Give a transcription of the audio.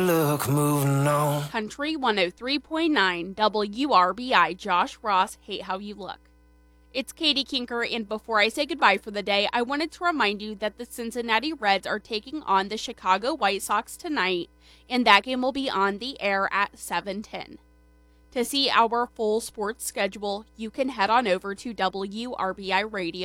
Look, moving on. Country 103.9 WRBI Josh Ross, Hate How You Look. It's Katie Kinker, and before I say goodbye for the day, I wanted to remind you that the Cincinnati Reds are taking on the Chicago White Sox tonight, and that game will be on the air at 7:10. To see our full sports schedule, you can head on over to WRBI Radio.